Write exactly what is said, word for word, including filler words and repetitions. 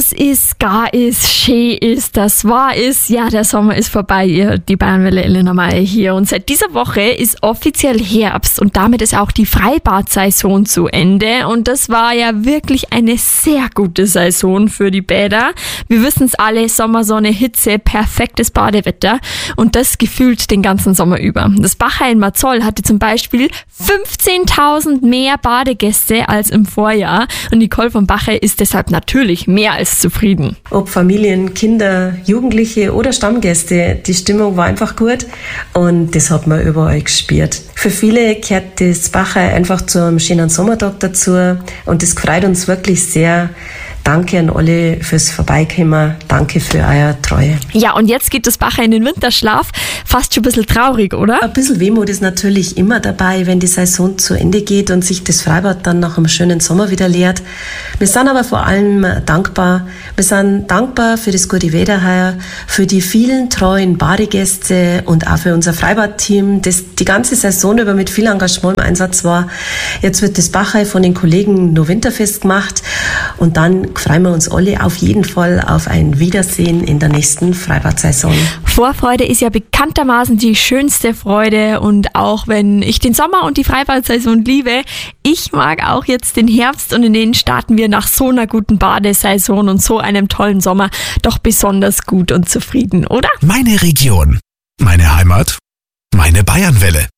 Was ist, gar ist, schön ist, das wahr ist. Ja, der Sommer ist vorbei, ihr, die Bayernwelle Elena Meier hier. Und seit dieser Woche ist offiziell Herbst und damit ist auch die Freibad-Saison zu Ende. Und das war ja wirklich eine sehr gute Saison für die Bäder. Wir wissen es alle, Sommersonne, Hitze, perfektes Badewetter und das gefühlt den ganzen Sommer über. Das Bacher in Marzol hatte zum Beispiel fünfzehntausend mehr Badegäste als im Vorjahr und Nicole von Bacher ist deshalb natürlich mehr als zufrieden. Ob Familien, Kinder, Jugendliche oder Stammgäste, die Stimmung war einfach gut und das hat man überall gespürt. Für viele gehört das Bacher einfach zu einem schönen Sommertag dazu und das freut uns wirklich sehr. Danke an alle fürs Vorbeikommen. Danke für eure Treue. Ja, und jetzt geht das Bacher in den Winterschlaf. Fast schon ein bisschen traurig, oder? Ein bisschen Wehmut ist natürlich immer dabei, wenn die Saison zu Ende geht und sich das Freibad dann nach einem schönen Sommer wieder leert. Wir sind aber vor allem dankbar. Wir sind dankbar für das gute Wetter heuer, für die vielen treuen Badegäste und auch für unser Freibadteam, das die ganze Saison über mit viel Engagement im Einsatz war. Jetzt wird das Bacher von den Kollegen noch winterfest gemacht und dann freuen wir uns alle auf jeden Fall auf ein Wiedersehen in der nächsten Freibad-Saison. Vorfreude ist ja bekanntermaßen die schönste Freude und auch wenn ich den Sommer und die Freibad-Saison liebe, ich mag auch jetzt den Herbst und in den starten wir nach so einer guten Badesaison und so einem tollen Sommer doch besonders gut und zufrieden, oder? Meine Region, meine Heimat, meine Bayernwelle.